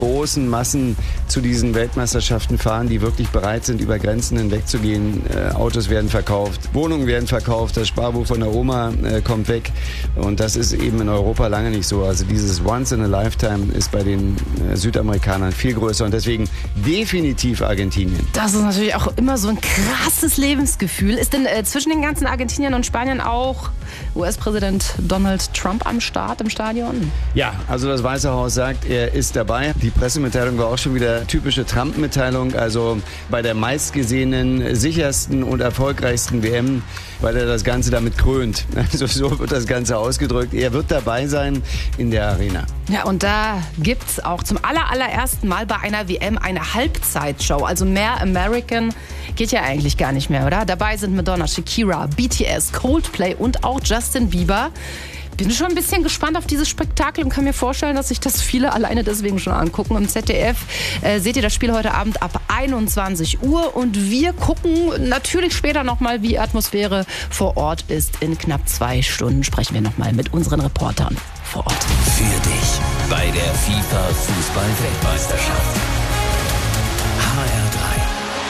großen Massen zu diesen Weltmeisterschaften fahren, die wirklich bereit sind, über Grenzen hinwegzugehen. Autos werden verkauft, Wohnungen werden verkauft, das Sparbuch von der Oma kommt weg. Und das ist eben in Europa lange nicht so. Also dieses Once in a Lifetime ist bei den Südamerikanern viel größer und deswegen definitiv Argentinien. Das ist natürlich auch immer so ein krasses Lebensgefühl. Ist denn zwischen den ganzen Argentiniern und Spaniern auch US-Präsident Donald Trump am Start im Stadion? Ja, also das Weiße Haus sagt, er ist dabei. Die Pressemitteilung war auch schon wieder typische Trump-Mitteilung. Also bei der meistgesehenen, sichersten und erfolgreichsten WM, weil er das Ganze damit krönt. Also so wird das Ganze ausgedrückt. Er wird dabei sein in der Arena. Ja, und da gibt's auch zum allerersten Mal bei einer WM eine Halbzeitshow. Also mehr American geht ja eigentlich gar nicht mehr, oder? Dabei sind Madonna, Shakira, BTS, Coldplay und auch Justin Bieber. Bin schon ein bisschen gespannt auf dieses Spektakel und kann mir vorstellen, dass sich das viele alleine deswegen schon angucken. Im ZDF seht ihr das Spiel heute Abend ab 21 Uhr und wir gucken natürlich später nochmal, wie Atmosphäre vor Ort ist. In knapp 2 Stunden sprechen wir nochmal mit unseren Reportern vor Ort. Für dich bei der FIFA Fußball-Weltmeisterschaft. HR3.